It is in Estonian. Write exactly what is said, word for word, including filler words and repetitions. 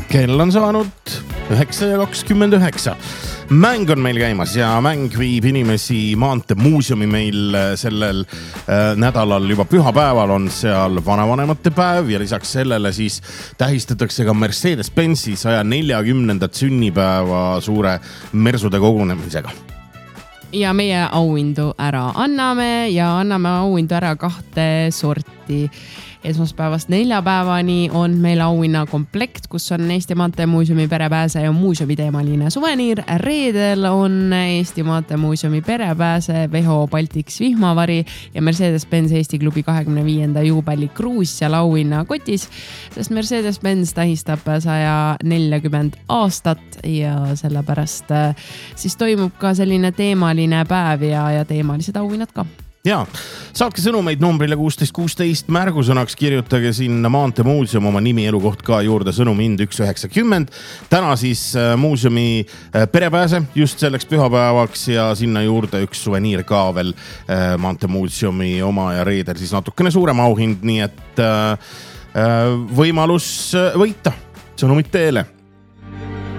kell on saanud üheksa ja kakskümmend üheksa. Mäng on meil käimas ja mäng viib inimesi Maantee muuseumi meil sellel äh, nädalal juba pühapäeval on seal vanavanemate päev ja lisaks sellele siis tähistatakse ka Mercedes-Benzi saja neljakümnendat sünnipäeva suure mersude kogunemisega. Ja meie auhindu ära anname ja anname auhindu ära kahte sorti. Esmaspäevast neljapäevani on meil auhinna komplekt, kus on Eesti Maantee muuseumi perepääse ja muuseumi teemaline suveniir. Reedel on Eesti Maantee muuseumi perepääse, Veho Baltics vihmavari ja Mercedes-Benz Eesti klubi kahekümne viienda juubeli kruus seal auhinna kotis, sest Mercedes-Benz tähistab saja neljakümmend aastat ja sellepärast siis toimub ka selline teemaline päev ja, ja teemalised auhinnad ka. Ja, saatke sõnumeid numbrile kuusteist kuusteist märgusõnaks, kirjutage sinna Maantee muuseum oma nimi elukoht ka juurde sõnum ind üks üheksakümmend. Täna siis muuseumi perepääse just selleks pühapäevaks ja sinna juurde üks suveniir ka veel Maantee muuseumi oma ja reedel siis natukene suurem auhind, nii et võimalus võita sõnumit teele